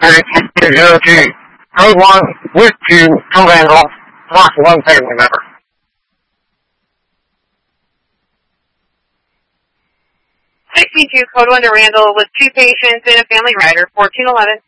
3202. Code 1 with 2 from Vandal, lost 1 family member. 62, code 1 to Randall with 2 patients and a family rider, 1411.